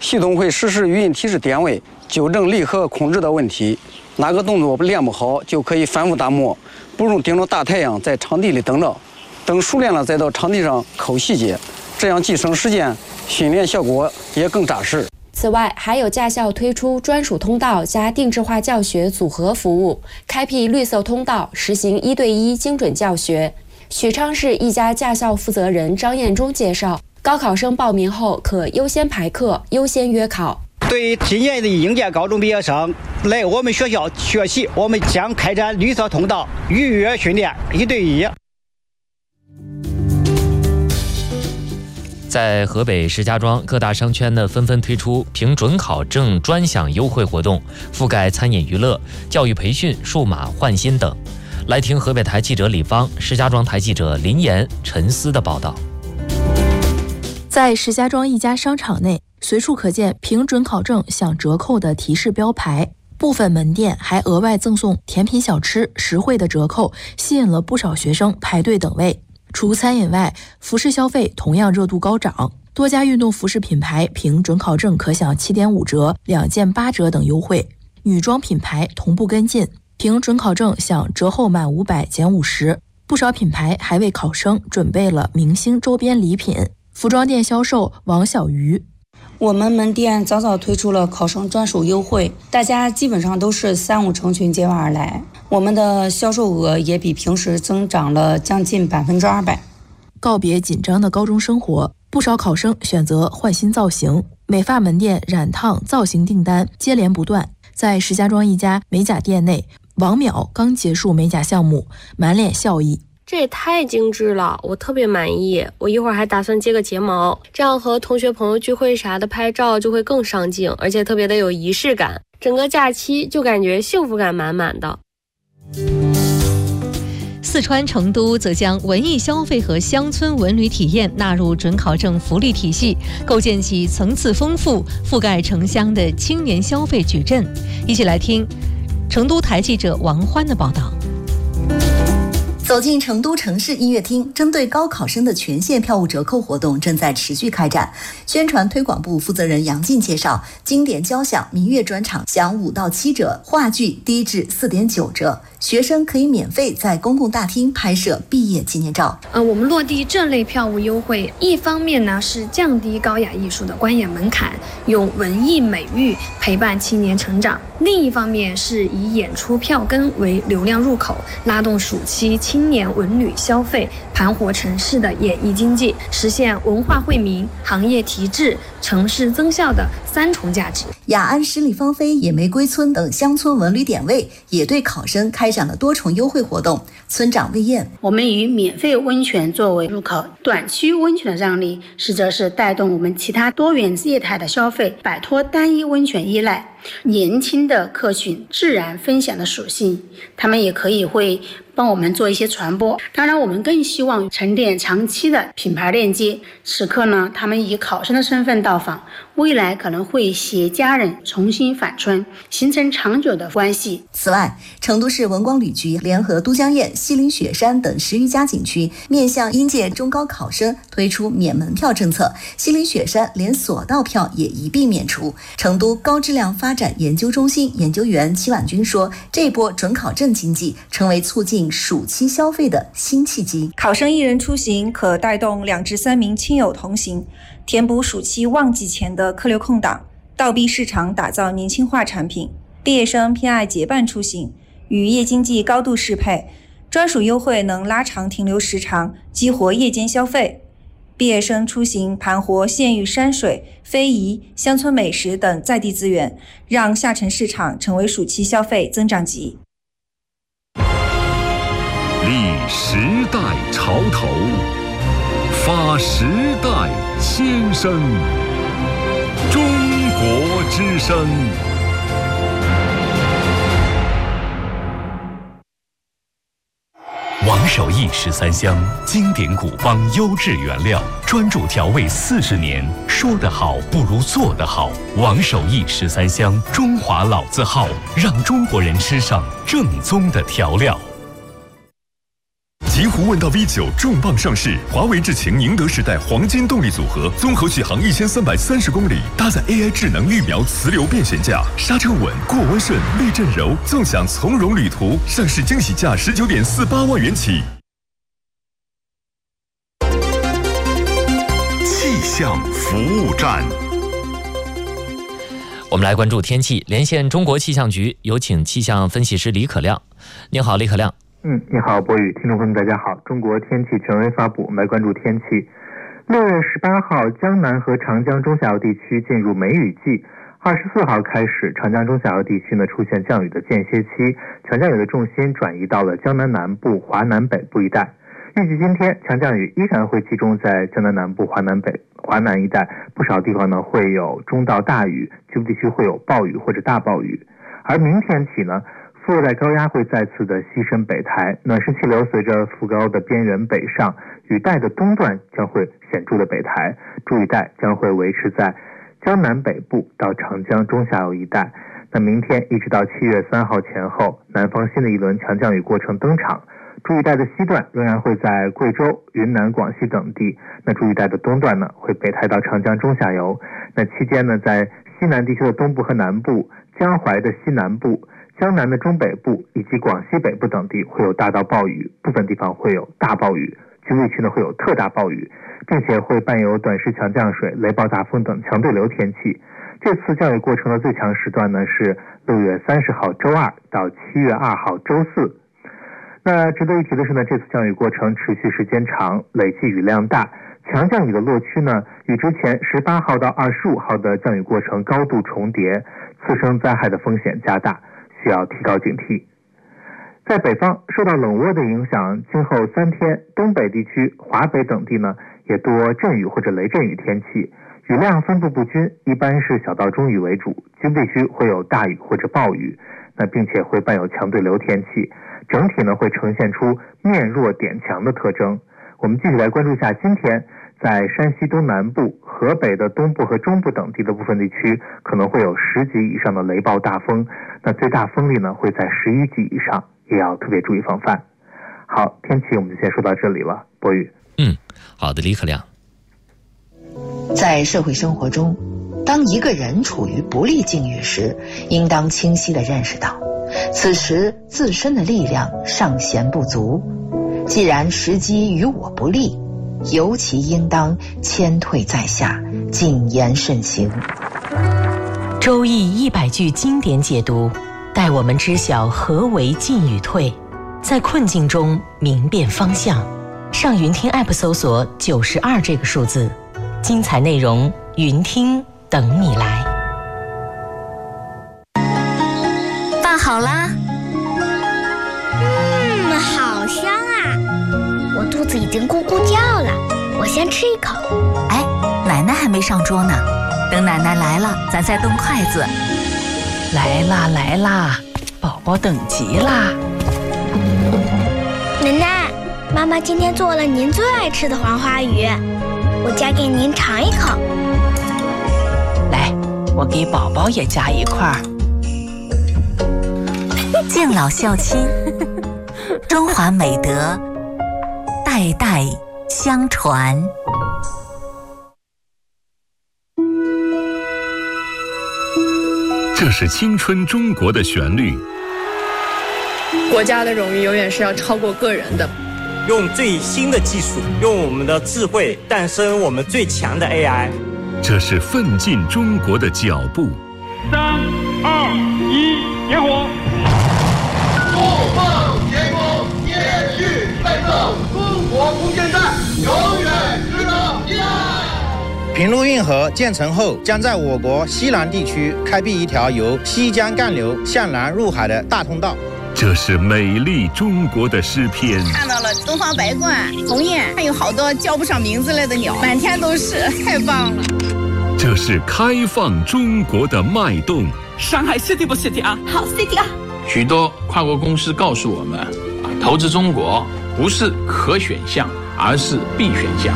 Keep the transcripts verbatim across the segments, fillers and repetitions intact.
系统会实时语音提示点位，纠正离合控制的问题。哪个动作练不好，就可以反复打磨，不用盯着大太阳在场地里等着，等熟练了再到场地上抠细节，这样既省时间，训练效果也更扎实。 此外，还有驾校推出专属通道加定制化教学组合服务，开辟绿色通道，实行一对一精准教学。许昌市一家驾校负责人张彦忠介绍，高考生报名后可优先排课、优先约考。 对于今年的应届高中毕业生来我们学校学习，我们将开展绿色通道预约训练一对一。 在河北石家庄，各大商圈呢纷纷推出凭准考证专享优惠活动，覆盖餐饮娱乐、教育培训、数码换新等。来听河北台记者李芳、石家庄台记者林岩、陈思的报道。 在石家庄一家商场内，随处可见凭准考证享折扣的提示标牌，部分门店还额外赠送甜品小吃，实惠的折扣吸引了不少学生排队等位。除餐饮外，服饰消费同样热度高涨，多家运动服饰品牌凭准考证可享 七点五 折、两件八折等优惠，女装品牌同步跟进，凭准考证享折后满五百减五十。不少品牌还为考生准备了明星周边礼品。服装店销售王小鱼， 我们门店早早推出了考生专属优惠，大家基本上都是三五成群结伴而来，我们的销售额也比平时增长了将近百分之二百。 告别紧张的高中生活，不少考生选择换新造型，美发门店染烫造型订单接连不断。在石家庄一家美甲店内，王淼刚结束美甲项目，满脸笑意。 这也太精致了，我特别满意。我一会儿还打算接个睫毛，这样和同学朋友聚会啥的拍照就会更上镜，而且特别的有仪式感。整个假期就感觉幸福感满满的。 四川成都则将文艺消费和乡村文旅体验纳入准考证福利体系，构建起层次丰富、覆盖城乡的青年消费矩阵。一起来听成都台记者王欢的报道。 走进成都城市音乐厅，针对高考生的全线票务折扣活动正在持续开展。宣传推广部负责人杨静介绍，经典交响、民乐专场享五到七折，话剧低至四点九折。学生可以免费在公共大厅拍摄毕业纪念照。 呃，我们落地这类票务优惠，一方面呢是降低高雅艺术的观演门槛，用文艺美育陪伴青年成长；另一方面是以演出票根为流量入口，拉动暑期青年文旅消费，盘活城市的演艺经济，实现文化惠民、行业提质、城市增效的三重价值。 雅安十里芳菲、野玫瑰村等乡村文旅点位也对考生开展了多重优惠活动。村长魏燕， 我们以免费温泉作为入口，短期温泉的让利，实则是带动我们其他多元业态的消费，摆脱单一温泉依赖。年轻的客群自然分享的属性，他们也可以会帮我们做一些传播。当然我们更希望沉淀长期的品牌链接。此刻呢，他们以考生的身份到访，未来可能会携家人重新返村，形成长久的关系。 此外，成都市文光旅局联合都江堰、西岭雪山等十余家景区，面向应届中高考生推出免门票政策。西岭雪山连索道票也一并免除。成都高质量发展研究中心研究员戚婉军说，这波准考证经济成为促进暑期消费的新契机。 考生一人出行可带动两至三名亲友同行，填补暑期旺季前的客流空档，倒逼市场打造年轻化产品。毕业生偏爱结伴出行，与夜经济高度适配，专属优惠能拉长停留时长，激活夜间消费。毕业生出行盘活县域山水、非遗、乡村美食等在地资源，让下沉市场成为暑期消费增长极。 立时代潮头，发时代先声，中国之声。王守义十三香，经典古方优质原料，专注调味四十年，说得好不如做得好。王守义十三香，中华老字号，让中国人吃上正宗的调料。极湖问到 V 九重磅上市，华为智擎宁德时代黄金动力组合，综合续航一千三百三十公里，搭载 A I 智能预瞄磁流变悬架，刹车稳，过弯顺，避震柔，纵享从容旅途。上市惊喜价十九点四八万元起。 气象服务站。 我们来关注天气，连线中国气象局，有请气象分析师李可亮。你好，李可亮。 嗯，你好，博宇，听众朋友们，大家好。中国天气权威发布，我们来关注天气。六月十八号，江南和长江中下游地区进入梅雨季。二十四号开始，长江中下游地区呢出现降雨的间歇期，强降雨的重心转移到了江南南部、华南北部一带。预计今天强降雨依然会集中在江南南部、华南北、华南一带，不少地方呢会有中到大雨，局部地区会有暴雨或者大暴雨。而明天起呢，副热带高压会再次的西伸北抬，暖湿气流随着副高的边缘北上，雨带的东段将会显著的北抬，主雨带将会维持在江南北部到长江中下游一带。那明天一直到七月三号前后，南方新的一轮强降雨过程登场。主雨带的西段仍然会在贵州、云南、广西等地，那主雨带的东段呢会北抬到长江中下游。那期间呢，在西南地区的东部和南部、江淮的西南部、江南的中北部以及广西北部等地会有大到暴雨，部分地方会有大暴雨，局部地区呢会有特大暴雨，并且会伴有短时强降水、雷暴大风等强对流天气。这次降雨过程的最强时段呢是六月三十号周二到七月二号周四。那值得一提的是呢，这次降雨过程持续时间长，累计雨量大，强降雨的落区呢与之前十八号到二十五号的降雨过程高度重叠，次生灾害的风险加大，需要提高警惕。在北方受到冷涡的影响，今后三天东北地区、华北等地呢也多阵雨或者雷阵雨天气，雨量分布不均，一般是小到中雨为主，局部地区会有大雨或者暴雨，那并且会伴有强对流天气。整体呢会呈现出面弱点强的特征。我们继续来关注一下今天在山西东南部、河北的东部和中部等地的部分地区可能会有十级以上的雷暴大风，那最大风力呢会在十一级以上，也要特别注意防范。好，天气我们就先说到这里了，博宇。 嗯，好的，李可亮。 在社会生活中，当一个人处于不利境遇时，应当清晰地认识到此时自身的力量尚显不足，既然时机与我不利，尤其应当谦退在下，谨言慎行。 周易一百句经典解读，带我们知晓何为进与退，在困境中明辨方向。上云听 App 搜索九十二这个数字，精彩内容云听等你来。 饭好啦。嗯，好香啊！我肚子已经咕咕叫了，我先吃一口。 哎，奶奶还没上桌呢，等奶奶来了，咱再动筷子。 来啦来啦，宝宝等急啦！ 奶奶，妈妈今天做了您最爱吃的黄花鱼，我夹给您尝一口。 来，我给宝宝也夹一块儿。 敬老孝亲，中华美德代代相传。 这是青春中国的旋律。 国家的荣誉永远是要超过个人的。 用最新的技术，用我们的智慧诞生我们最强的 A I。 这是奋进中国的脚步。 三二一，点火！ 不放天空，继续奋斗，中国空间站永远值得依赖。 平陆运河建成后，将在我国西南地区开辟一条由西江干流向南入海的大通道。 这是美丽中国的诗篇。 看到了东方白鹳、鸿雁，还有好多叫不上名字来的鸟，满天都是，太棒了。 这是开放中国的脉动。 上海 city 不 city 啊？ 好 city 啊！ 许多跨国公司告诉我们，投资中国不是可选项，而是必选项。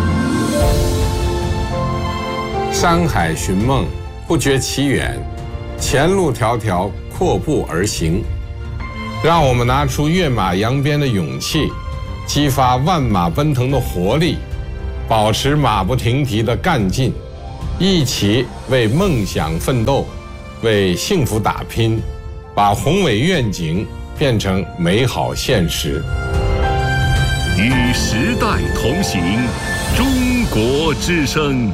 山海寻梦，不觉其远；前路迢迢，阔步而行。让我们拿出跃马扬鞭的勇气， 激发万马奔腾的活力，保持马不停蹄的干劲，一起为梦想奋斗，为幸福打拼，把宏伟愿景变成美好现实。 与时代同行，中国之声。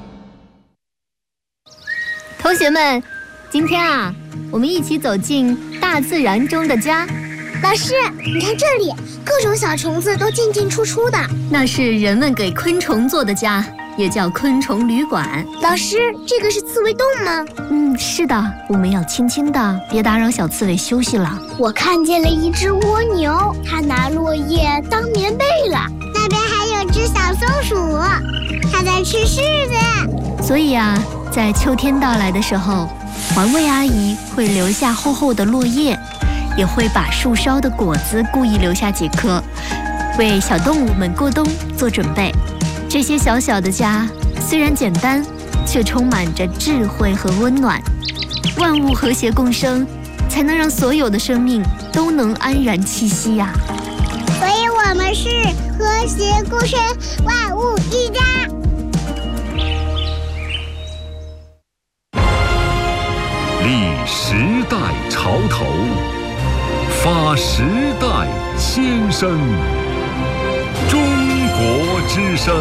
同学们，今天啊，我们一起走进大自然中的家。 老师，你看这里，各种小虫子都进进出出的。 那是人们给昆虫做的家，也叫昆虫旅馆。 老师，这个是刺猬洞吗？ 嗯，是的，我们要轻轻的，别打扰小刺猬休息了。 我看见了一只蜗牛，它拿落叶当棉被了。那边还有只小松鼠，它在吃柿子。 所以啊，在秋天到来的时候，环卫阿姨会留下厚厚的落叶，也会把树梢的果子故意留下几颗，为小动物们过冬做准备。这些小小的家虽然简单，却充满着智慧和温暖。万物和谐共生，才能让所有的生命都能安然栖息呀、 啊。所以我们是和谐共生，万物一家。 立时代潮头，发时代先声。中国之声。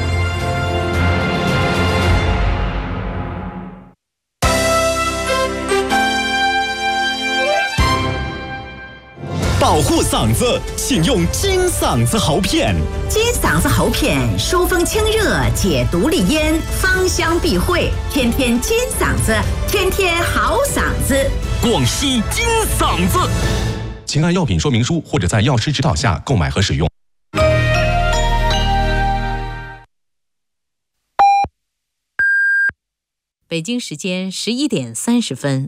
保护嗓子，请用金嗓子喉片。 金嗓子喉片疏风清热，解毒利咽，芳香避秽，天天金嗓子，天天好嗓子。 广西金嗓子， 请按药品说明书或者在药师指导下购买和使用。 北京时间十一点三十分。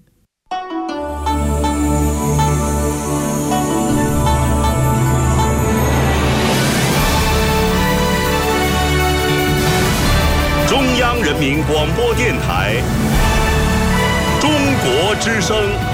中央人民广播电台，中国之声。